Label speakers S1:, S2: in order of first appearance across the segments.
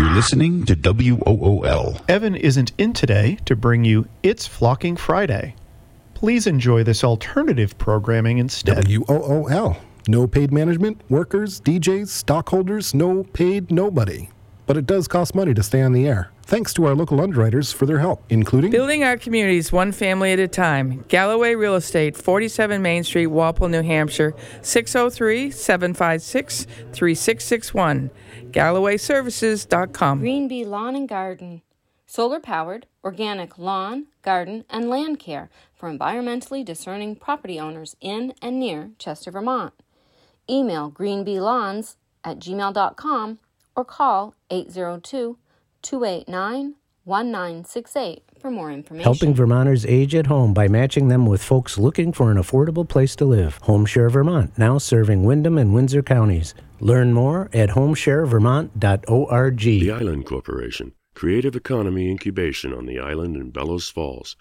S1: You're listening to WOOL.
S2: Evan isn't in today to bring you It's Flocking Friday. Please enjoy this alternative programming instead.
S3: WOOL. No paid management, workers, DJs, stockholders, no paid nobody. But it does cost money to stay on the air. Thanks to our local underwriters for their help, including
S4: building our communities one family at a time. Galloway Real Estate, 47 Main Street, Walpole, New Hampshire, 603-756-3661. GallowayServices.com.
S5: Green Bee Lawn and Garden. Solar-powered, organic lawn, garden, and land care for environmentally discerning property owners in and near Chester, Vermont. Email greenbeelawns@gmail.com or call 802-289-1968 for more information.
S6: Helping Vermonters age at home by matching them with folks looking for an affordable place to live. HomeShare Vermont, now serving Windham and Windsor counties. Learn more at homesharevermont.org.
S7: The Island Corporation. Creative Economy Incubation on the island in Bellows Falls,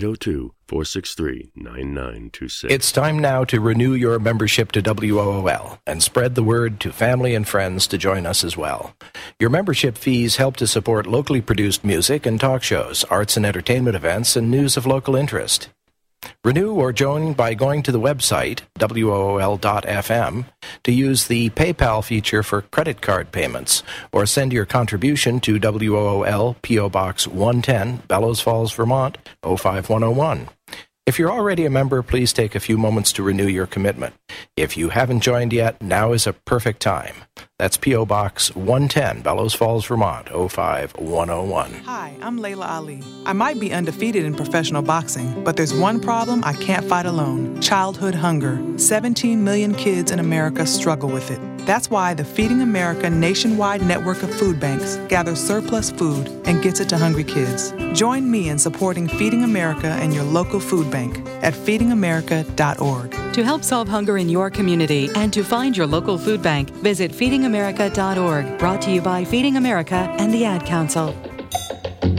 S7: 802-463-9926.
S8: It's time now to renew your membership to WOOL and spread the word to family and friends to join us as well. Your membership fees help to support locally produced music and talk shows, arts and entertainment events, and news of local interest. Renew or join by going to the website, WOOL.fm, to use the PayPal feature for credit card payments, or send your contribution to WOOL P.O. Box 110, Bellows Falls, Vermont, 05101. If you're already a member, please take a few moments to renew your commitment. If you haven't joined yet, now is a perfect time. That's P.O. Box 110, Bellows Falls, Vermont, 05101.
S9: Hi, I'm Layla Ali. I might be undefeated in professional boxing, but there's one problem I can't fight alone: childhood hunger. 17 million kids in America struggle with it. That's why the Feeding America nationwide network of food banks gathers surplus food and gets it to hungry kids. Join me in supporting Feeding America and your local food bank at feedingamerica.org.
S10: To help solve hunger in your community and to find your local food bank, visit feedingamerica.org. Brought to you by Feeding America and the Ad Council.